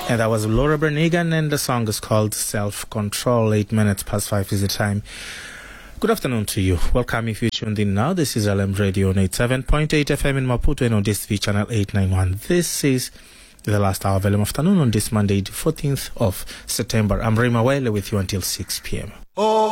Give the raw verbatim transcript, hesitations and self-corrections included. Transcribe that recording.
And that was Laura Bernigan, and the song is called Self-Control. Eight minutes past five is the time. Good afternoon to you. Welcome if you tuned in now. This is L M Radio on eighty-seven point eight F M in Maputo and on D S V channel eight ninety-one. This is the last hour of L M afternoon on this Monday, the fourteenth of September. I'm Rima Wele with you until six p.m. Oh.